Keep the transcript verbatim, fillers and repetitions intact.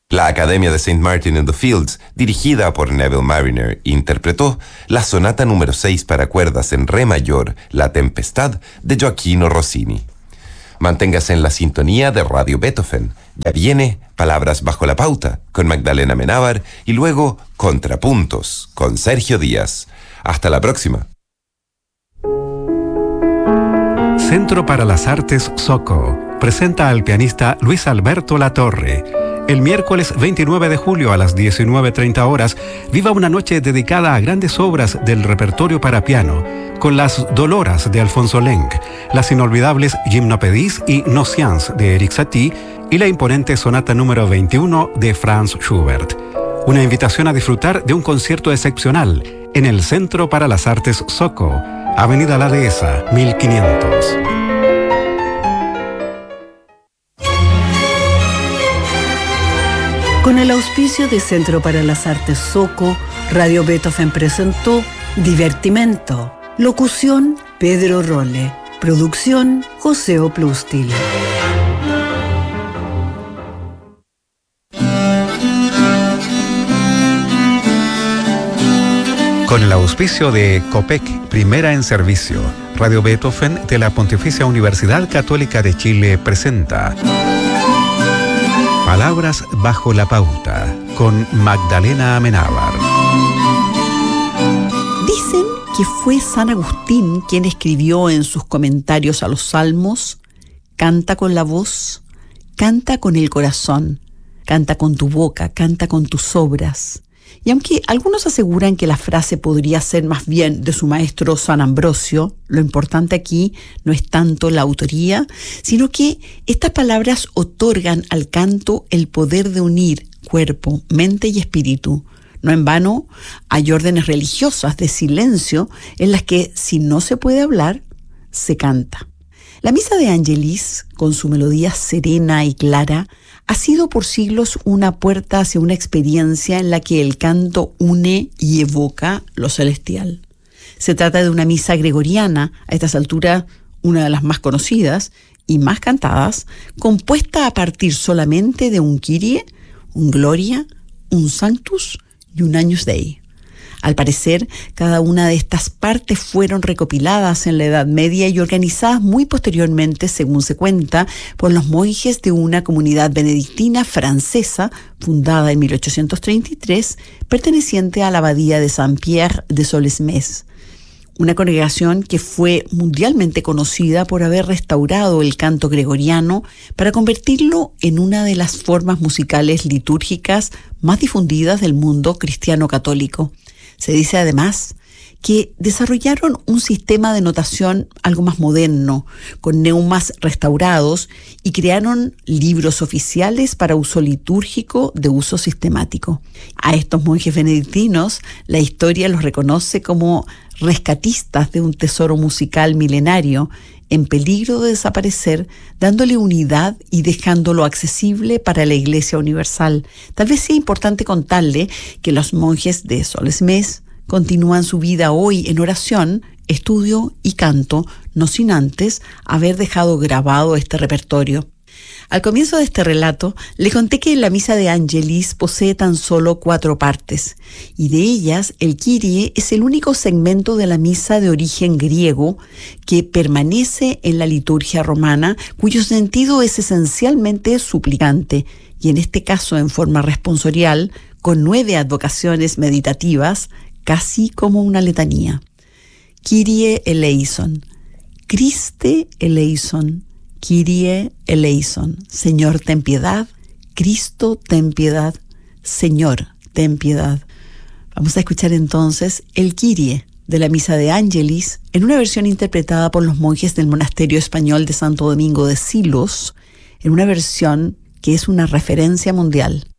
La Academia de Saint Martin in the Fields, dirigida por Neville Marriner, interpretó la sonata número seis para cuerdas en re mayor, La Tempestad, de Gioachino Rossini. Manténgase en la sintonía de Radio Beethoven. Ya viene Palabras bajo la pauta con Magdalena Amenábar y luego Contrapuntos con Sergio Díaz. Hasta la próxima. Centro para las Artes Soco presenta al pianista Luis Alberto Latorre. El miércoles veintinueve de julio a las diecinueve treinta horas, viva una noche dedicada a grandes obras del repertorio para piano, con las Doloras de Alfonso Lenk, las inolvidables Gymnopédies y Nocians de Erik Satie y la imponente sonata número veintiuno de Franz Schubert. Una invitación a disfrutar de un concierto excepcional en el Centro para las Artes Soco, Avenida La Dehesa, mil quinientos. Con el auspicio de Centro para las Artes Soco, Radio Beethoven presentó Divertimento. Locución, Pedro Rolle. Producción, José Oplustil. Con el auspicio de COPEC, primera en servicio, Radio Beethoven de la Pontificia Universidad Católica de Chile presenta Palabras bajo la pauta, con Magdalena Amenábar. Dicen que fue San Agustín quien escribió en sus comentarios a los Salmos: canta con la voz, canta con el corazón, canta con tu boca, canta con tus obras. Y aunque algunos aseguran que la frase podría ser más bien de su maestro San Ambrosio, lo importante aquí no es tanto la autoría, sino que estas palabras otorgan al canto el poder de unir cuerpo, mente y espíritu. No en vano hay órdenes religiosas de silencio en las que, si no se puede hablar, se canta. La Misa de Angelis, con su melodía serena y clara, ha sido por siglos una puerta hacia una experiencia en la que el canto une y evoca lo celestial. Se trata de una misa gregoriana, a estas alturas una de las más conocidas y más cantadas, compuesta a partir solamente de un Kyrie, un Gloria, un Sanctus y un Agnus Dei. Al parecer, cada una de estas partes fueron recopiladas en la Edad Media y organizadas muy posteriormente, según se cuenta, por los monjes de una comunidad benedictina francesa fundada en mil ochocientos treinta y tres, perteneciente a la abadía de Saint-Pierre de Solesmes. Una congregación que fue mundialmente conocida por haber restaurado el canto gregoriano para convertirlo en una de las formas musicales litúrgicas más difundidas del mundo cristiano católico. Se dice además que desarrollaron un sistema de notación algo más moderno, con neumas restaurados, y crearon libros oficiales para uso litúrgico de uso sistemático. A estos monjes benedictinos, la historia los reconoce como rescatistas de un tesoro musical milenario en peligro de desaparecer, dándole unidad y dejándolo accesible para la Iglesia Universal. Tal vez sea importante contarle que los monjes de Solesmes continúan su vida hoy en oración, estudio y canto, no sin antes haber dejado grabado este repertorio. Al comienzo de este relato, le conté que la Misa de Angelis posee tan solo cuatro partes, y de ellas el Kyrie es el único segmento de la misa de origen griego que permanece en la liturgia romana, cuyo sentido es esencialmente suplicante, y en este caso en forma responsorial, con nueve advocaciones meditativas, casi como una letanía. Kyrie eleison, Christe eleison, Kyrie eleison, Señor ten piedad, Cristo ten piedad, Señor ten piedad. Vamos a escuchar entonces el Kyrie de la Misa de Angelis en una versión interpretada por los monjes del monasterio español de Santo Domingo de Silos, en una versión que es una referencia mundial.